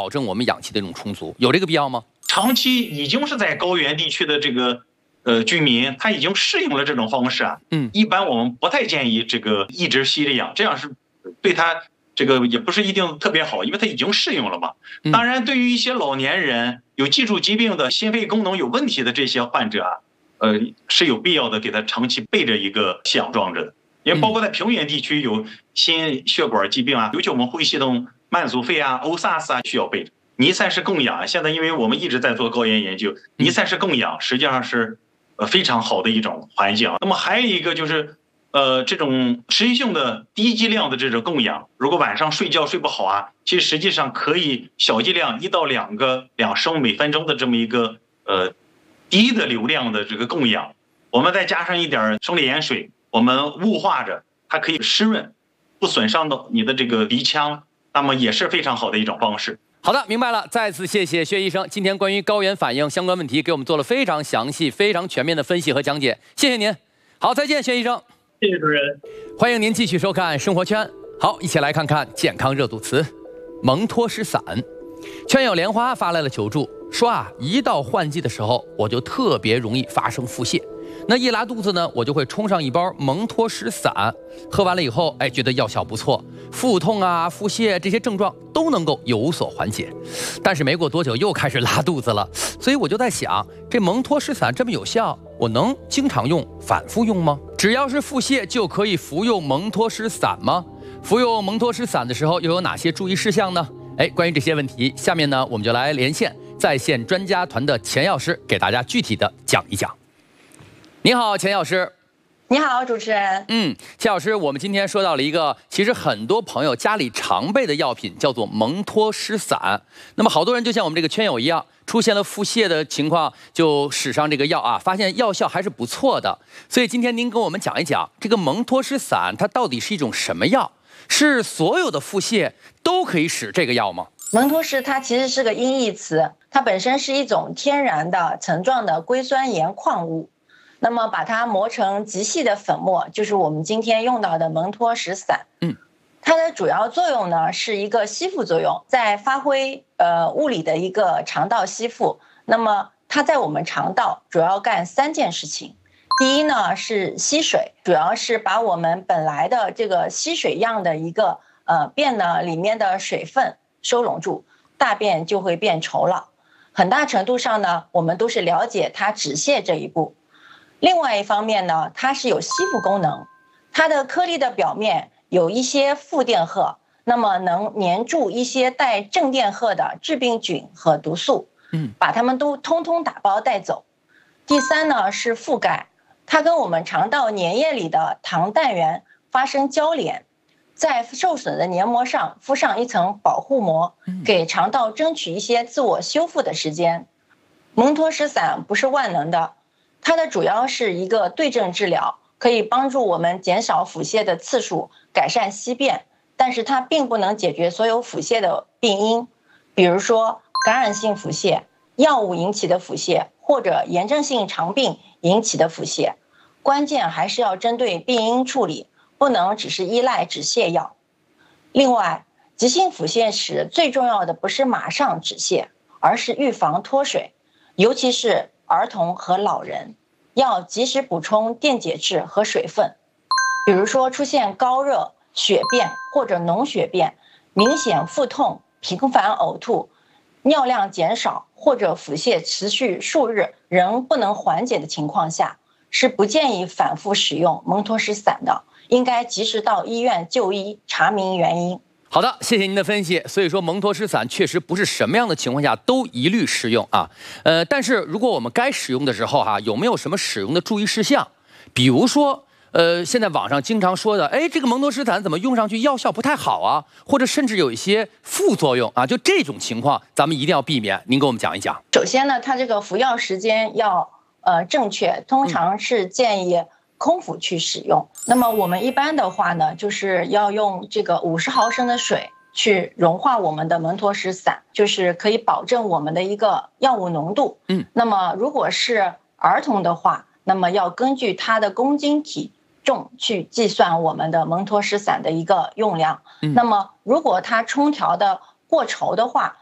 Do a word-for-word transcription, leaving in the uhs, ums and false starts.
保证我们氧气的这种充足，有这个必要吗？ 长期已经是在高原地区的这个呃居民，他已经适应了这种方式啊。 嗯， 一般我们不太建议这个一直吸着氧，这样是对他这个也不是一定特别好，因为他已经适应了嘛。当然，对于一些老年人、有基础疾病的、心肺功能有问题的这些患者啊，呃，是有必要的给他长期备着一个吸氧装置的。因为包括在平原地区有心血管疾病啊，尤其我们呼吸系统慢阻肺啊、欧萨斯啊需要备着。尼塞式供氧，现在因为我们一直在做高原研究，尼塞式供氧实际上是呃非常好的一种环境。那么还有一个就是，呃，这种持续性的低剂量的这种供氧，如果晚上睡觉睡不好啊，其实实际上可以小剂量一到两个两升每分钟的这么一个呃低的流量的这个供氧，我们再加上一点生理盐水，我们雾化着，它可以湿润，不损伤到你的这个鼻腔，那么也是非常好的一种方式。 好的，明白了。再次谢谢薛医生，今天关于高原反应相关问题给我们做了非常详细、非常全面的分析和讲解，谢谢您。好，再见，薛医生。 谢谢主任。 欢迎您继续收看《生活圈》。好，一起来看看健康热度词：蒙脱石散。圈友莲花发来了求助，说啊，一到换季的时候，我就特别容易发生腹泻。那一拉肚子呢，我就会冲上一包蒙脱石散，喝完了以后，哎，觉得药效不错，腹痛啊、腹泻这些症状都能够有所缓解。但是没过多久又开始拉肚子了，所以我就在想，这蒙脱石散这么有效，我能经常用、反复用吗？只要是腹泻就可以服用蒙脱石散吗？服用蒙脱石散的时候又有哪些注意事项呢？哎，关于这些问题，下面呢我们就来连线在线专家团的钱药师，给大家具体的讲一讲。你好，钱药师。 你好，主持人。 嗯，钱老师，我们今天说到了一个其实很多朋友家里常备的药品，叫做蒙脱石散。那么好多人就像我们这个圈友一样，出现了腹泻的情况，就使上这个药啊，发现药效还是不错的。所以今天您跟我们讲一讲，这个蒙脱石散它到底是一种什么药？是所有的腹泻都可以使这个药吗？ 蒙脱石它其实是个音译词，它本身是一种天然的层状的硅酸盐矿物。那么把它磨成极细的粉末，就是我们今天用到的蒙脱石散。 嗯， 它的主要作用呢是一个吸附作用，在发挥呃物理的一个肠道吸附。那么它在我们肠道主要干三件事情。第一呢是吸水，主要是把我们本来的这个吸水样的一个呃便呢里面的水分收拢住，大便就会变稠了。很大程度上呢，我们都是了解它止泻这一步。另外一方面呢，它是有吸附功能，它的颗粒的表面有一些负电荷，那么能粘住一些带正电荷的致病菌和毒素， 嗯， 把它们都通通打包带走。第三呢是覆盖，它跟我们肠道粘液里的糖氮源发生交联，在受损的黏膜上敷上一层保护膜，给肠道争取一些自我修复的时间。蒙脱石散不是万能的，它的主要是一个对症治疗，可以帮助我们减少腹泻的次数，改善稀便，但是它并不能解决所有腹泻的病因，比如说感染性腹泻、药物引起的腹泻，或者炎症性肠病引起的腹泻。关键还是要针对病因处理，不能只是依赖止泻药。另外，急性腹泻时最重要的不是马上止泻，而是预防脱水，尤其是儿童和老人，要及时补充电解质和水分。比如说出现高热、血便或者脓血便、明显腹痛、频繁呕吐、尿量减少或者腹泻持续数日仍不能缓解的情况下，是不建议反复使用蒙脱石散的，应该及时到医院就医，查明原因。 好的，谢谢您的分析。所以说蒙脱石散确实不是什么样的情况下都一律适用啊。呃，但是如果我们该使用的时候哈、啊，有没有什么使用的注意事项？比如说，呃，现在网上经常说的，哎，这个蒙脱石散怎么用上去药效不太好啊？或者甚至有一些副作用啊，就这种情况，咱们一定要避免。您给我们讲一讲。 首先呢，它这个服药时间要呃正确，通常是建议空腹去使用。那么我们一般的话呢，就是要用这个五十毫升的水去融化我们的蒙脱石散，就是可以保证我们的一个药物浓度。 嗯， 那么如果是儿童的话，那么要根据他的公斤体重去计算我们的蒙脱石散的一个用量。 嗯， 那么如果它冲调的过稠的话，